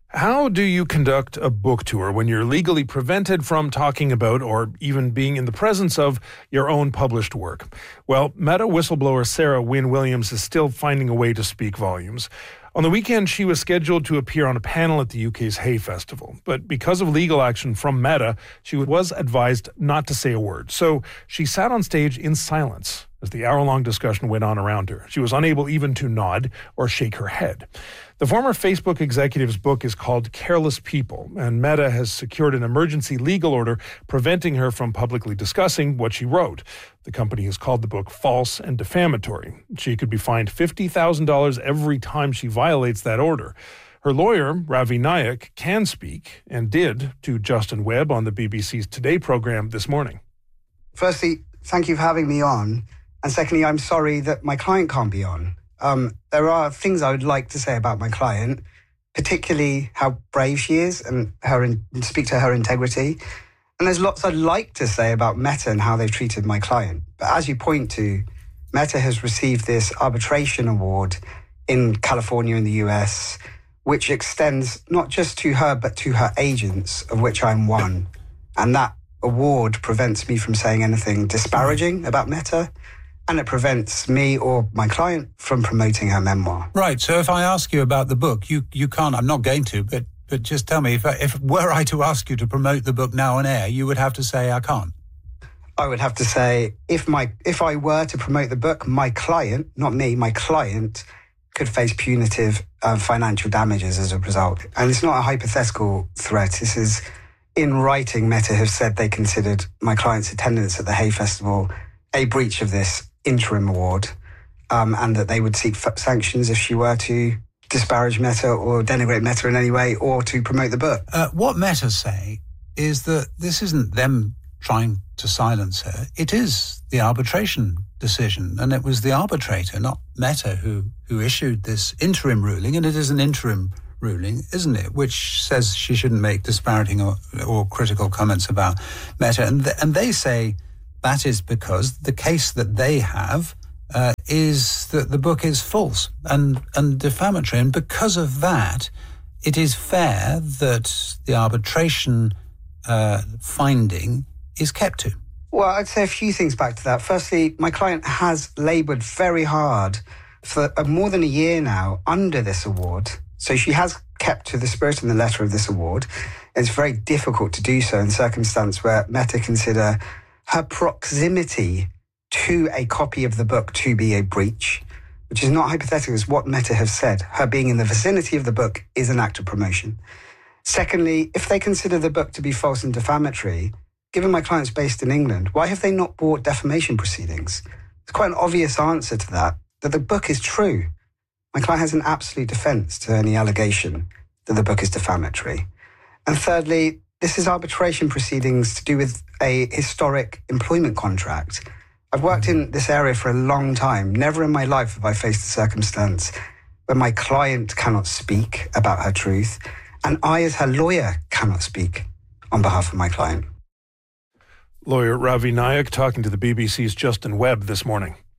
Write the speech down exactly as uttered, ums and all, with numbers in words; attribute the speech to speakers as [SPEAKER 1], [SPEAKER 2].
[SPEAKER 1] How do you conduct a book tour when you're legally prevented from talking about or even being in the presence of your own published work? Well, Meta whistleblower Sarah Wynne Williams is still finding a way to speak volumes. On the weekend, she was scheduled to appear on a panel at the U K's Hay Festival, but because of legal action from Meta, she was advised not to say a word. So she sat on stage in silence as the hour-long discussion went on around her. She was unable even to nod or shake her head. The former Facebook executive's book is called Careless People, and Meta has secured an emergency legal order preventing her from publicly discussing what she wrote. The company has called the book false and defamatory. She could be fined fifty thousand dollars every time she violates that order. Her lawyer, Ravi Nayak, can speak, and did, to Justin Webb on the B B C's Today program this morning.
[SPEAKER 2] Firstly, thank you for having me on. And secondly, I'm sorry that my client can't be on. Um, there are things I would like to say about my client, particularly how brave she is and her in, speak to her integrity. And there's lots I'd like to say about Meta and how they've treated my client. But as you point to, Meta has received this arbitration award in California in the U S, which extends not just to her, but to her agents, of which I'm one. And that award prevents me from saying anything disparaging about Meta. And it prevents me or my client from promoting her memoir.
[SPEAKER 3] Right. So if I ask you about the book, you you can't. I'm not going to, but but just tell me if I, if were I to ask you to promote the book now on air, you would have to say I can't.
[SPEAKER 2] I would have to say if my if I were to promote the book, my client, not me, my client, could face punitive uh, financial damages as a result. And it's not a hypothetical threat. This is in writing. Meta have said they considered my client's attendance at the Hay Festival a breach of this interim award, um, and that they would seek f- sanctions if she were to disparage Meta or denigrate Meta in any way or to promote the book.
[SPEAKER 3] Uh, what Meta say is that this isn't them trying to silence her. It is the arbitration decision, and it was the arbitrator, not Meta, who, who issued this interim ruling, and it is an interim ruling, isn't it, which says she shouldn't make disparaging or, or critical comments about Meta. And, th- and they say that is because the case that they have uh, is that the book is false and, and defamatory. And because of that, it is fair that the arbitration uh, finding is kept to.
[SPEAKER 2] Well, I'd say a few things back to that. Firstly, my client has laboured very hard for uh, more than a year now under this award. So she has kept to the spirit and the letter of this award. It's very difficult to do so in circumstance where Meta consider her proximity to a copy of the book to be a breach, which is not hypothetical, is what Meta have said. Her being in the vicinity of the book is an act of promotion. Secondly, if they consider the book to be false and defamatory, given my client's based in England, why have they not brought defamation proceedings? It's quite an obvious answer to that, that the book is true. My client has an absolute defence to any allegation that the book is defamatory. And thirdly, this is arbitration proceedings to do with a historic employment contract. I've worked in this area for a long time. Never in my life have I faced a circumstance where my client cannot speak about her truth, and I, as her lawyer, cannot speak on behalf of my client.
[SPEAKER 1] Lawyer Ravi Nayak talking to the B B C's Justin Webb this morning.